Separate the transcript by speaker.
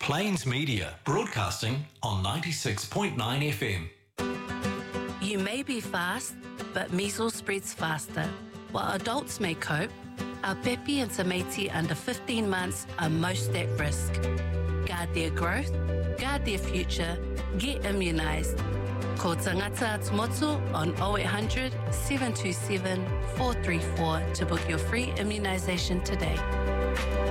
Speaker 1: Plains Media, broadcasting on 96.9 FM.
Speaker 2: You may be fast, but measles spreads faster. While adults may cope, our pepi and tamaiti under 15 months are most at risk. Guard their growth, guard their future, get immunised. Ko Tangata Atumotu on 0800 727 434 to book your free immunisation today.